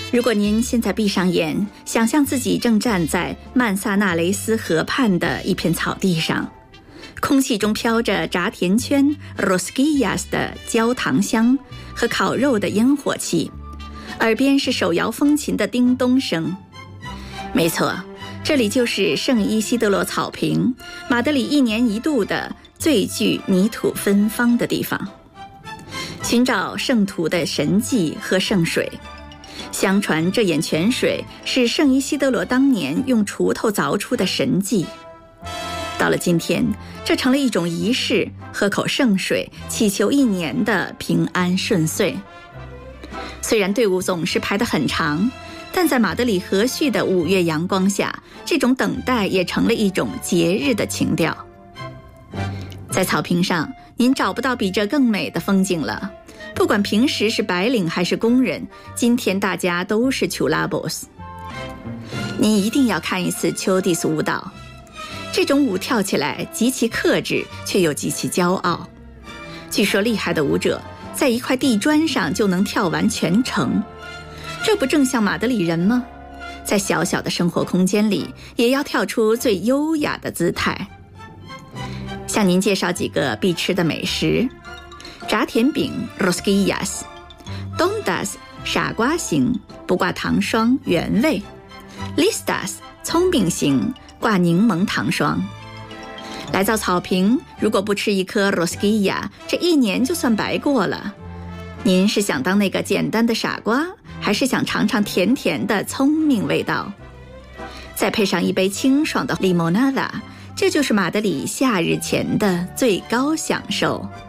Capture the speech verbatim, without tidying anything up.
如果您现在闭上眼，想象自己正站在曼萨纳雷斯河畔的一片草地上，空气中飘着炸甜圈 rosquillas 的焦糖香和烤肉的烟火气，耳边是手摇风琴的叮咚声。没错，这里就是圣伊西德罗草坪，马德里一年一度的最具泥土芬芳的地方。寻找圣徒的神迹和圣水，相传这眼泉水是圣伊西德罗当年用锄头凿出的神迹。到了今天，这成了一种仪式，喝口圣水，祈求一年的平安顺遂。虽然队伍总是排得很长，但在马德里和煦的五月阳光下，这种等待也成了一种节日的情调。在草坪上，您找不到比这更美的风景了。不管平时是白领还是工人，今天大家都是 chulabos。 您一定要看一次丘蒂斯舞蹈，这种舞跳起来极其克制，却又极其骄傲。据说厉害的舞者在一块地砖上就能跳完全程，这不正像马德里人吗？在小小的生活空间里，也要跳出最优雅的姿态。向您介绍几个必吃的美食：炸甜饼 rosquillas， dondas 傻瓜型，不挂糖霜，原味； listas 葱饼型，挂柠檬糖霜。来到草坪，如果不吃一颗 rosquilla， 这一年就算白过了。您是想当那个简单的傻瓜，还是想尝尝甜甜的聪明味道？再配上一杯清爽的 limonada， 这就是马德里夏日前的最高享受。